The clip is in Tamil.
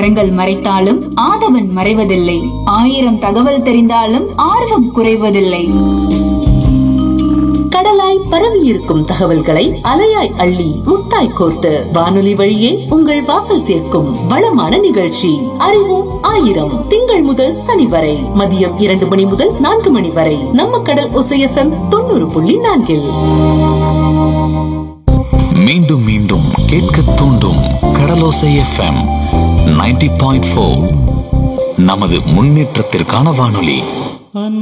கரங்கள் மறைத்தாலும் ஆதவன் மறைவதில்லை. 1000 தகவல் தெரிந்தாலும் ஆர்வம் குறைவதில்லை. கடலாய் பரவி இருக்கும் தகவல்களை அலையாய் அள்ளி முத்தாய் கோர்த்து வானொலி வழியே உங்கள் வாசல் சேர்க்கும் வளமான நிகழ்ச்சி அறிவோம் ஆயிரம். திங்கள் முதல் சனி வரை மதியம் 2 மணி முதல் 4 மணி வரை நம்ம கடல் ஓசை FM 90.4. மீண்டும் மீண்டும் கேட்க தூண்டும் கடலோசை FM 90.4. நமது முன்னேற்றத்திற்கான வானொலி.